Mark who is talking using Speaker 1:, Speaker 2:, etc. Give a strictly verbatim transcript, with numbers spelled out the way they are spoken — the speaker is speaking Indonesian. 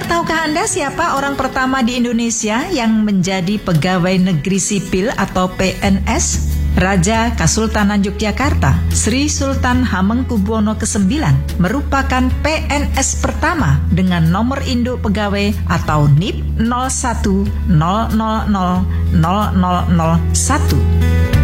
Speaker 1: Tahukah Anda siapa orang pertama di Indonesia yang menjadi pegawai negeri sipil atau P N S? Raja Kasultanan Yogyakarta, Sri Sultan Hamengkubuwono kesembilan, merupakan P N S pertama dengan nomor induk pegawai atau N I P nol satu nol nol nol nol nol nol satu.